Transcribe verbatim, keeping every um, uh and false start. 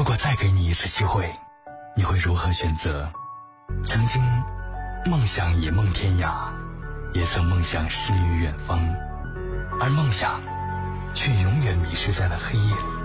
果再给你一次机会，你会如何选择？曾经梦想野梦天涯，也曾梦想诗与远方，而梦想却永远迷失在了黑夜里。